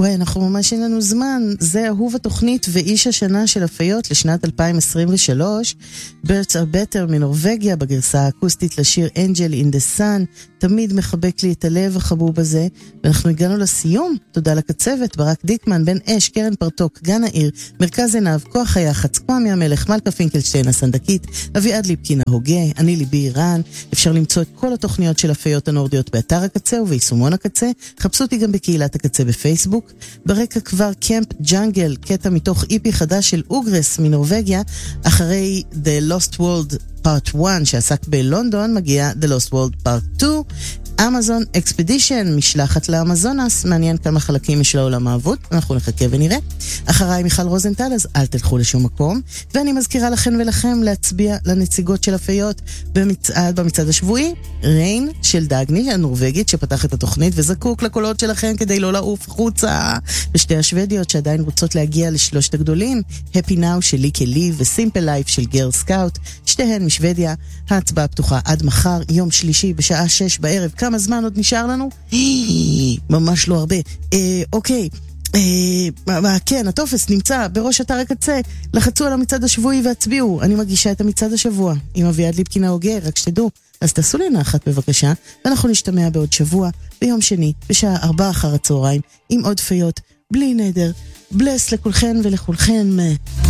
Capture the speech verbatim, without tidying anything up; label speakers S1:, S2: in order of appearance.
S1: וואי, אנחנו ממש אין לנו זמן. זה אהוב התוכנית ואיש השנה של הפיות לשנת אלפיים עשרים ושלוש. Birds are Better מנורווגיה, בגרסה האקוסטית לשיר Angel in the Sun. תמיד מחבק לי את הלב החבוב הזה. ואנחנו הגענו לסיום. תודה לקצוות, ברק דיקמן, בן אש, קרן פרטוק, גן העיר, מרכז עיניו, כוח היחץ, כממי המלך, מלכה פינקלשטיין הסנדקית, אביעד ליפקין ההוגה, אני ליבי אירן. אפשר למצוא את כל התוכניות של הפיות הנורדיות באתר הקצה וביישומון הקצה. חפשו אותי גם בקהילת הקצה בפייסבוק. ברקע כבר קמפ ג'אנגל, קטע מתוך איפי חדש של אוגרס מנורווגיה. אחרי The Lost World Part אחת שעסק בלונדון, מגיע The Lost World Part שתיים. אמזון אקספדישן, משלחת לאמזונס, מעניין כמה חלקים של העולם האבוד, אנחנו נחכה ונראה. אחריי מיכל רוזנטל, אז אל תלכו לשום מקום, ואני מזכירה לכם ולכם להצביע לנציגות של הפיות במצעד, במצעד השבועי, ריין של דגני, הנורווגית שפתח את התוכנית, וזקוק לקולות שלכם כדי לא לעוף חוצה, ושתי השוודיות שעדיין רוצות להגיע לשלושת הגדולים, Happy Now של ליקי לי, וסימפל לייף של גרל סקאוט, שתיהן משוודיה. ההצבעה פתוחה עד מחר, יום שלישי בשעה שש בערב. כמה זמן עוד נשאר לנו? ממש לא הרבה. אה, אוקיי. אה, כן, הטופס נמצא בראש אתר הקצה. לחצו על המצעד השבועי והצביעו. אני מגישה את המצעד השבוע עם אביעד ליפקין ההוגה, רק שתדעו. אז תעשו לי נחת בבקשה, ואנחנו נשתמע בעוד שבוע, ביום שני, בשעה ארבע אחר הצהריים, עם עוד פיות, בלי נדר. בלס לכולכן ולכולכן.